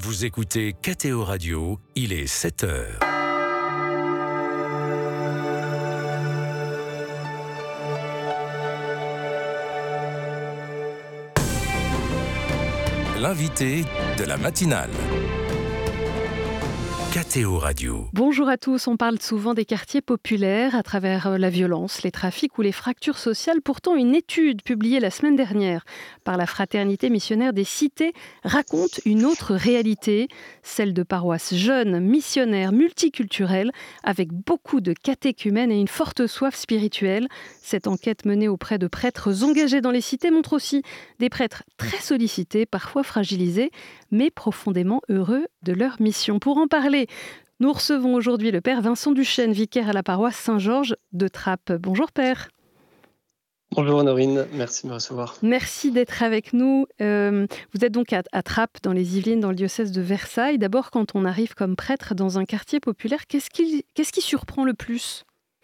Vous écoutez KTO Radio, il est 7 heures. L'invité de la matinale. KTO Radio. Bonjour à tous, on parle souvent des quartiers populaires à travers la violence, les trafics ou les fractures sociales. Pourtant, une étude publiée la semaine dernière par la Fraternité missionnaire des cités raconte une autre réalité, celle de paroisses jeunes, missionnaires, multiculturelles, avec beaucoup de catéchumènes et une forte soif spirituelle. Cette enquête menée auprès de prêtres engagés dans les cités montre aussi des prêtres très sollicités, parfois fragilisés, mais profondément heureux de leur mission. Pour en parler, nous recevons aujourd'hui le père Vincent Duchesne, vicaire à la paroisse Saint-Georges de Trappes. Bonjour père. Bonjour Honorine, merci de me recevoir. Merci d'être avec nous. Vous êtes donc à Trappes, dans les Yvelines, dans le diocèse de Versailles. D'abord, quand on arrive comme prêtre dans un quartier populaire, qu'est-ce qui surprend le plus ?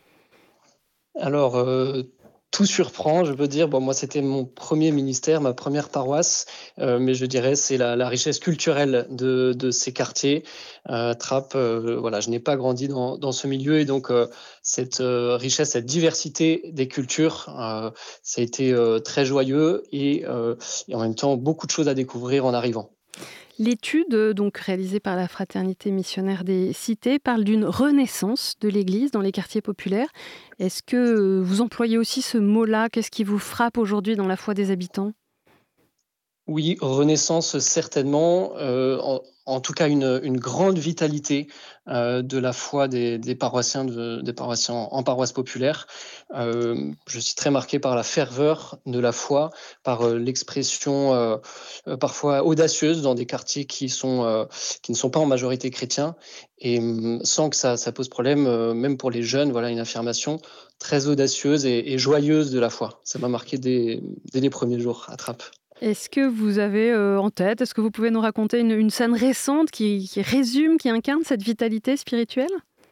Alors, tout surprend, je veux dire. Bon, moi, c'était mon premier ministère, ma première paroisse, mais je dirais c'est la richesse culturelle de ces quartiers. Trappes, voilà, je n'ai pas grandi dans ce milieu et donc cette richesse, cette diversité des cultures, ça a été très joyeux et en même temps beaucoup de choses à découvrir en arrivant. L'étude, donc réalisée par la Fraternité missionnaire des cités, parle d'une renaissance de l'Église dans les quartiers populaires. Est-ce que vous employez aussi ce mot-là ? Qu'est-ce qui vous frappe aujourd'hui dans la foi des habitants ? Oui, renaissance certainement, en tout cas une grande vitalité de la foi des paroissiens, des paroissiens en paroisse populaire. Je suis très marqué par la ferveur de la foi, par l'expression parfois audacieuse dans des quartiers qui ne sont pas en majorité chrétiens, et sans que ça pose problème, même pour les jeunes, voilà une affirmation très audacieuse et joyeuse de la foi. Ça m'a marqué dès les premiers jours à Trappes. Est-ce que vous avez en tête, est-ce que vous pouvez nous raconter une scène récente qui résume, qui incarne cette vitalité spirituelle ?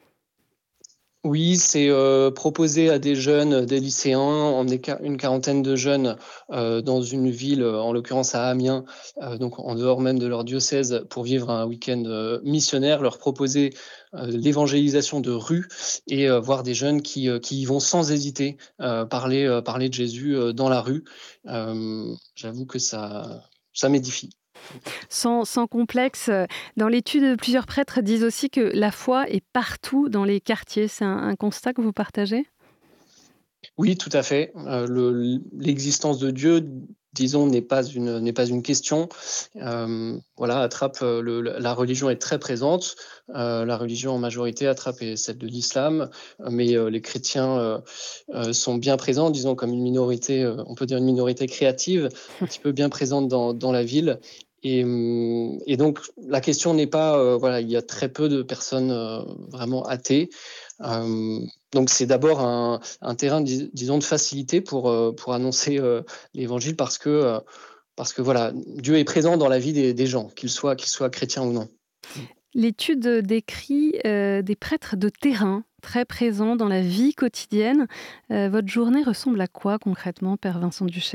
Oui, c'est proposer à des jeunes, des lycéens, emmener une quarantaine de jeunes dans une ville, en l'occurrence à Amiens, donc en dehors même de leur diocèse, pour vivre un week-end missionnaire, leur proposer l'évangélisation de rue et voir des jeunes qui y vont sans hésiter parler de Jésus dans la rue. J'avoue que ça m'édifie. Sans complexe, dans l'étude, plusieurs prêtres disent aussi que la foi est partout dans les quartiers. C'est un constat que vous partagez ? Oui, tout à fait. L'existence de Dieu, disons, n'est pas une question. Voilà, à Trappes, la religion est très présente. La religion en majorité à Trappes est celle de l'islam, mais les chrétiens sont bien présents, disons, comme une minorité, on peut dire une minorité créative, un petit peu bien présente dans la ville. Et donc, la question n'est pas, voilà, il y a très peu de personnes vraiment athées. Donc, c'est d'abord un terrain, disons, de facilité pour annoncer l'évangile parce que voilà, Dieu est présent dans la vie des gens, qu'ils soient chrétiens ou non. L'étude décrit des prêtres de terrain très présents dans la vie quotidienne. Votre journée ressemble à quoi concrètement, père Vincent Duchesne ?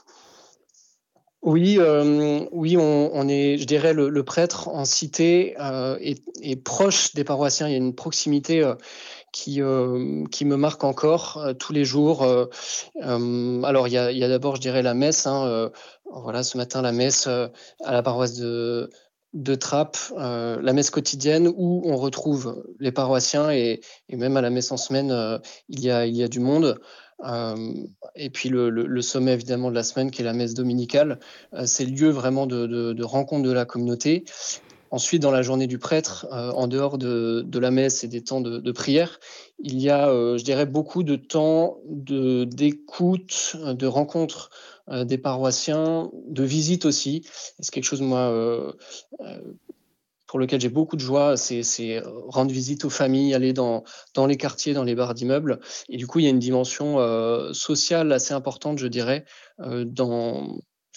Oui, on est, je dirais, le prêtre en cité est proche des paroissiens. Il y a une proximité qui me marque encore tous les jours. Alors, il y a d'abord, je dirais, la messe. Voilà, ce matin, la messe à la paroisse de Trappes, la messe quotidienne où on retrouve les paroissiens et même à la messe en semaine, il y a du monde. Et puis le sommet évidemment de la semaine qui est la messe dominicale, c'est le lieu vraiment de rencontre de la communauté. Ensuite, dans la journée du prêtre, en dehors de la messe et des temps de prière, il y a, je dirais, beaucoup de temps d'écoute, de rencontre des paroissiens, de visite aussi. Et c'est quelque chose, moi, pour lequel j'ai beaucoup de joie, c'est rendre visite aux familles, aller dans les quartiers, dans les barres d'immeubles. Et du coup, il y a une dimension sociale assez importante, je dirais, dans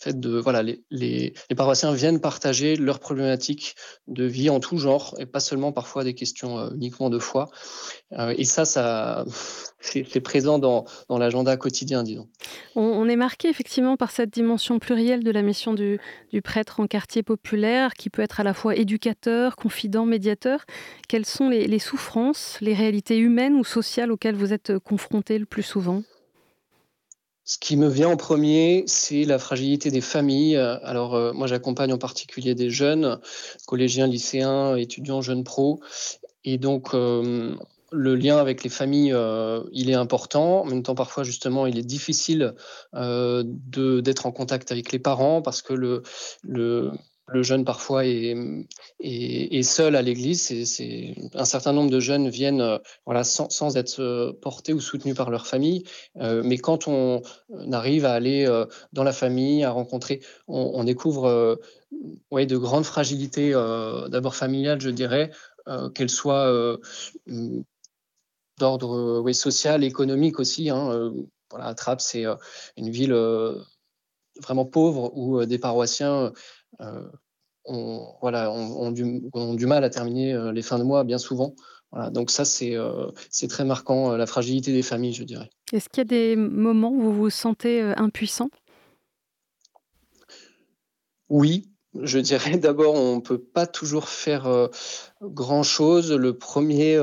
fait de voilà, les paroissiens viennent partager leurs problématiques de vie en tout genre et pas seulement parfois des questions uniquement de foi. Et ça c'est présent dans l'agenda quotidien, disons. On est marqué effectivement par cette dimension plurielle de la mission du prêtre en quartier populaire, qui peut être à la fois éducateur, confident, médiateur. Quelles sont les souffrances, les réalités humaines ou sociales auxquelles vous êtes confrontés le plus souvent? Ce qui me vient en premier, c'est la fragilité des familles. Alors, moi, j'accompagne en particulier des jeunes, collégiens, lycéens, étudiants, jeunes pros. Et donc, le lien avec les familles, il est important. En même temps, parfois, justement, il est difficile d'être en contact avec les parents parce que le, le jeune, parfois, est seul à l'église. Un certain nombre de jeunes viennent voilà, sans être portés ou soutenus par leur famille. Mais quand on arrive à aller dans la famille, à rencontrer, on découvre ouais, de grandes fragilités, d'abord familiales, je dirais, qu'elles soient mmh, d'ordre oui, social, économique aussi. Hein, voilà, Trappes, c'est une ville vraiment pauvre où des paroissiens voilà, ont du mal à terminer les fins de mois bien souvent. Voilà, donc ça, c'est très marquant, la fragilité des familles, je dirais. Est-ce qu'il y a des moments où vous vous sentez impuissant? Oui, je dirais d'abord, on peut pas toujours faire grand-chose. Le premier,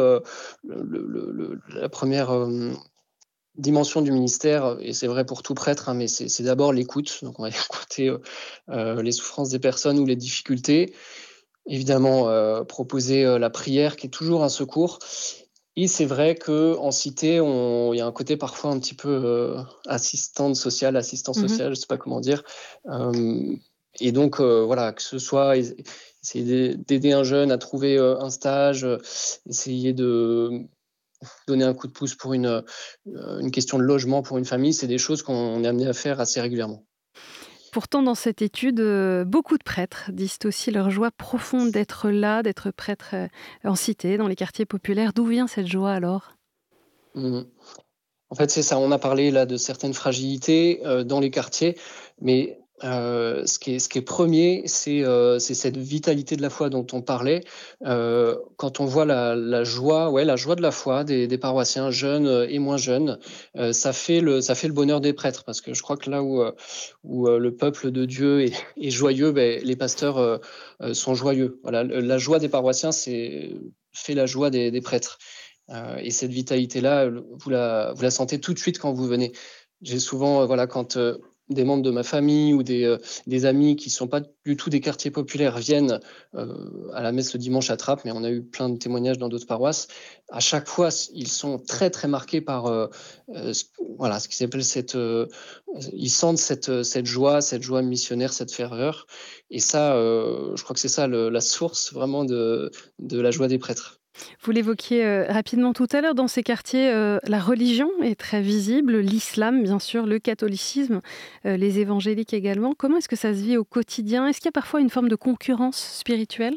la première dimension du ministère, et c'est vrai pour tout prêtre, hein, mais c'est d'abord l'écoute. Donc, on va écouter les souffrances des personnes ou les difficultés. Évidemment, proposer la prière qui est toujours un secours. Et c'est vrai qu'en cité, il y a un côté parfois un petit peu assistant Mmh. social, je sais pas comment dire. Euh, et donc, voilà, que ce soit essayer d'aider un jeune à trouver un stage, essayer de donner un coup de pouce pour une question de logement pour une famille, c'est des choses qu'on est amené à faire assez régulièrement. Pourtant, dans cette étude, beaucoup de prêtres disent aussi leur joie profonde d'être là, d'être prêtre, en cité, dans les quartiers populaires. D'où vient cette joie alors? Mhm. En fait, c'est ça. On a parlé là de certaines fragilités dans les quartiers, mais ce qui est premier, c'est cette vitalité de la foi dont on parlait. Quand on voit la joie, ouais, la joie de la foi des paroissiens jeunes et moins jeunes, ça fait le bonheur des prêtres, parce que je crois que là où le peuple de Dieu est joyeux, ben, les pasteurs sont joyeux. Voilà, la joie des paroissiens, fait la joie des prêtres. Et cette vitalité-là, vous la sentez tout de suite quand vous venez. J'ai souvent, voilà, quand des membres de ma famille ou des amis qui ne sont pas du tout des quartiers populaires viennent à la messe le dimanche à Trappes, mais on a eu plein de témoignages dans d'autres paroisses. À chaque fois, ils sont très très marqués par voilà, ce qui s'appelle ils sentent cette joie missionnaire, cette ferveur. Et ça, je crois que c'est ça la source vraiment de la joie des prêtres. Vous l'évoquiez rapidement tout à l'heure, dans ces quartiers, la religion est très visible, l'islam bien sûr, le catholicisme, les évangéliques également. Comment est-ce que ça se vit au quotidien? Est-ce qu'il y a parfois une forme de concurrence spirituelle?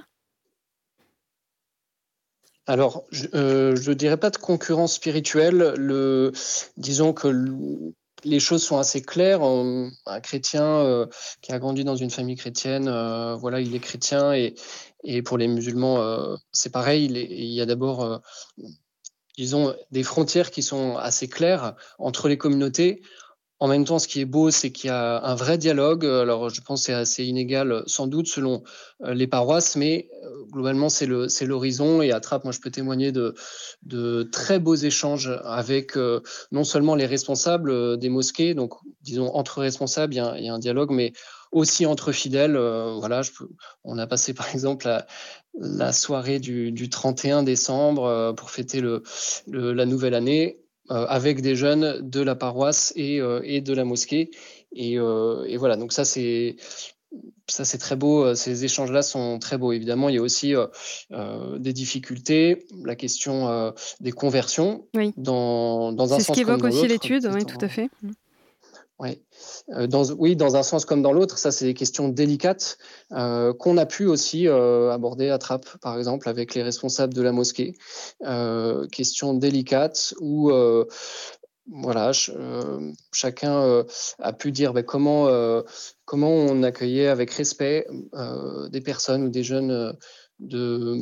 Alors, je dirais pas de concurrence spirituelle. Disons que les choses sont assez claires. Un chrétien qui a grandi dans une famille chrétienne, voilà, il est chrétien et pour les musulmans, c'est pareil. Il y a d'abord, disons, des frontières qui sont assez claires entre les communautés. En même temps, ce qui est beau, c'est qu'il y a un vrai dialogue. Alors, je pense que c'est assez inégal, sans doute, selon les paroisses, mais globalement, c'est l'horizon. Et à Trappes, moi, je peux témoigner de très beaux échanges avec non seulement les responsables des mosquées, donc, disons, entre responsables, il y a un dialogue, mais aussi entre fidèles. Voilà, on a passé, par exemple, la soirée du 31 décembre pour fêter la nouvelle année avec des jeunes de la paroisse et de la mosquée. Et voilà, donc ça c'est très beau. Ces échanges-là sont très beaux. Évidemment, il y a aussi des difficultés, la question des conversions, Oui, dans un c'est ce sens comme qu'évoque dans aussi l'autre. l'étude, oui, tout à fait. Mmh. Ouais. Oui, dans un sens comme dans l'autre, ça c'est des questions délicates qu'on a pu aussi aborder à Trappes, par exemple, avec les responsables de la mosquée. Questions délicates où voilà, chacun a pu dire comment on accueillait avec respect des personnes ou des jeunes de,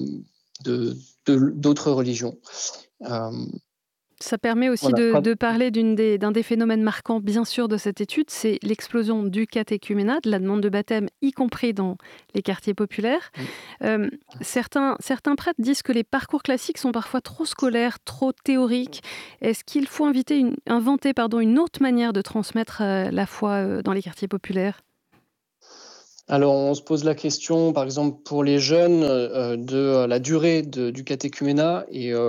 d'autres religions. Euh, Ça permet aussi voilà, je crois. de parler d'un des phénomènes marquants, bien sûr, de cette étude, c'est l'explosion du catéchuménat, de la demande de baptême, y compris dans les quartiers populaires. Euh, certains prêtres disent que les parcours classiques sont parfois trop scolaires, trop théoriques. Est-ce qu'il faut inventer une autre manière de transmettre la foi dans les quartiers populaires ? Alors, on se pose la question, par exemple, pour les jeunes, de la durée du catéchuménat.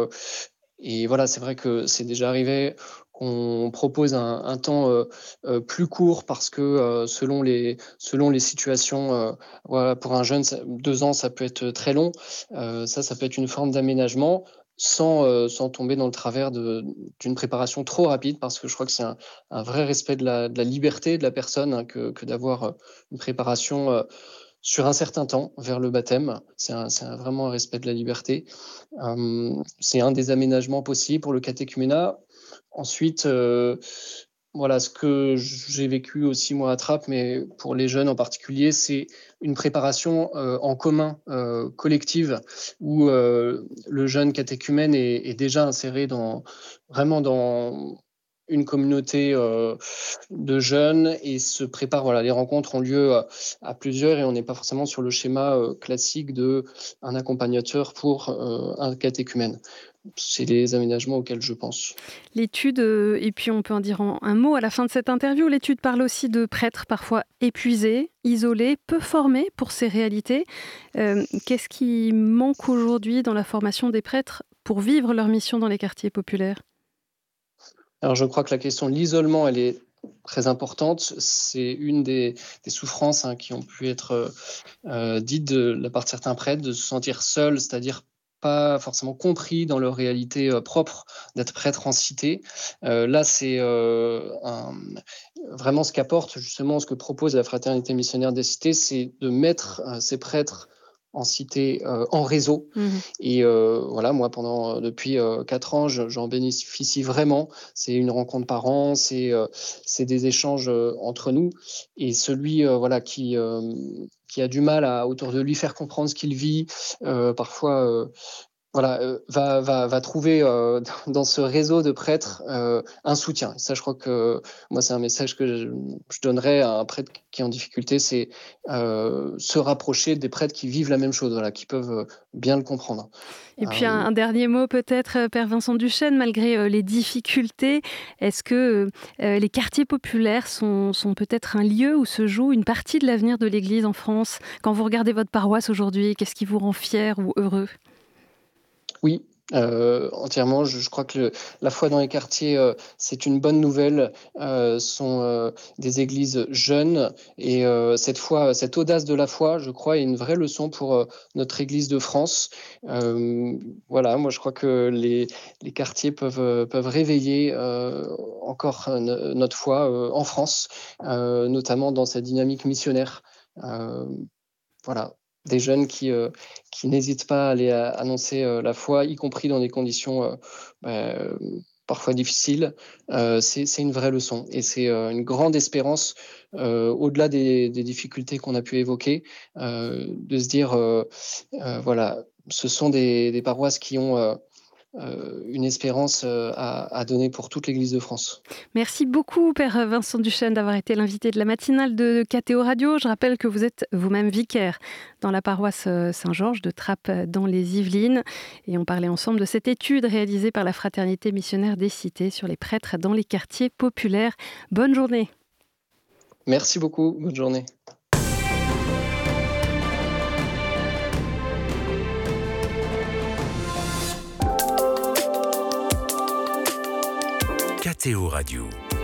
Et voilà, c'est vrai que c'est déjà arrivé qu'on propose un temps plus court parce que selon les situations, voilà, pour un jeune, 2 ans, ça peut être très long. Ça peut être une forme d'aménagement sans tomber dans le travers d'une préparation trop rapide, parce que je crois que c'est un vrai respect de la liberté de la personne, hein, que d'avoir une préparation sur un certain temps vers le baptême. Vraiment un respect de la liberté. C'est un des aménagements possibles pour le catéchuménat. Ensuite, voilà, ce que j'ai vécu aussi moi à Trappes, mais pour les jeunes en particulier, c'est une préparation en commun, collective, où le jeune catéchumène est déjà inséré vraiment dans une communauté de jeunes et se prépare. Voilà, les rencontres ont lieu à plusieurs et on n'est pas forcément sur le schéma classique de un accompagnateur pour un catéchumène. C'est les aménagements auxquels je pense. L'étude, et puis on peut en dire un mot à la fin de cette interview, l'étude parle aussi de prêtres parfois épuisés, isolés, peu formés pour ces réalités. Qu'est-ce qui manque aujourd'hui dans la formation des prêtres pour vivre leur mission dans les quartiers populaires ? Alors je crois que la question de l'isolement, elle est très importante. C'est une des souffrances, hein, qui ont pu être dites de la part de certains prêtres, de se sentir seuls, c'est-à-dire pas forcément compris dans leur réalité propre d'être prêtre en cité. Là, c'est vraiment ce qu'apporte justement, ce que propose la Fraternité missionnaire des cités, c'est de mettre ces prêtres en cité en réseau. Et voilà, moi, depuis 4 ans, j'en bénéficie vraiment. C'est une rencontre par an, c'est des échanges entre nous. Et celui voilà, qui a du mal à autour de lui faire comprendre ce qu'il vit, parfois voilà, va trouver dans ce réseau de prêtres un soutien. Ça, je crois que moi, c'est un message que je donnerais à un prêtre qui est en difficulté, c'est se rapprocher des prêtres qui vivent la même chose, voilà, qui peuvent bien le comprendre. Et puis un dernier mot peut-être, Père Vincent Duchesne, malgré les difficultés, est-ce que les quartiers populaires sont peut-être un lieu où se joue une partie de l'avenir de l'Église en France ? Quand vous regardez votre paroisse aujourd'hui, qu'est-ce qui vous rend fier ou heureux ? Oui, entièrement. Je crois que la foi dans les quartiers, c'est une bonne nouvelle. Sont des églises jeunes et cette foi, cette audace de la foi, je crois, est une vraie leçon pour notre Église de France. Voilà, moi je crois que les quartiers peuvent réveiller encore notre foi en France, notamment dans cette dynamique missionnaire. Voilà, des jeunes qui n'hésitent pas à aller annoncer la foi, y compris dans des conditions bah, parfois difficiles. C'est une vraie leçon et c'est une grande espérance au-delà des difficultés qu'on a pu évoquer, de se dire voilà, ce sont des paroisses qui ont une espérance à donner pour toute l'Église de France. Merci beaucoup, Père Vincent Duchesne, d'avoir été l'invité de la matinale de KTO Radio. Je rappelle que vous êtes vous-même vicaire dans la paroisse Saint-Georges de Trappes dans les Yvelines. Et on parlait ensemble de cette étude réalisée par la Fraternité missionnaire des cités sur les prêtres dans les quartiers populaires. Bonne journée. Merci beaucoup, bonne journée. KTO Radio.